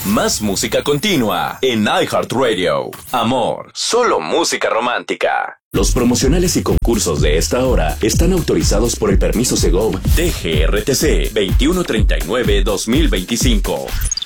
Más música continua en iHeartRadio. Amor, solo música romántica. Los promocionales y concursos de esta hora están autorizados por el permiso Segov DGRTC 2139-2025.